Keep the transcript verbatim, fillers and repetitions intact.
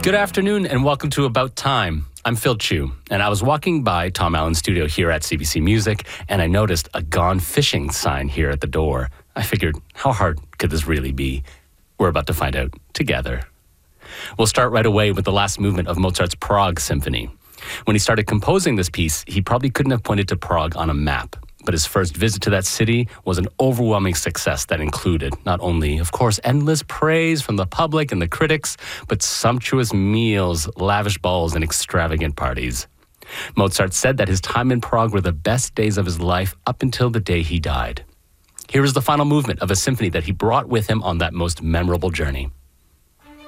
Good afternoon and welcome to About Time. I'm Phil Chu, and I was walking by Tom Allen's studio here at C B C Music, and I noticed a Gone Fishing sign here at the door. I figured, how hard could this really be? We're about to find out together. We'll start right away with the last movement of Mozart's Prague Symphony. When he started composing this piece, he probably couldn't have pointed to Prague on a map. But his first visit to that city was an overwhelming success that included not only, of course, endless praise from the public and the critics, but sumptuous meals, lavish balls, and extravagant parties. Mozart said that his time in Prague were the best days of his life up until the day he died. Here is the final movement of a symphony that he brought with him on that most memorable journey.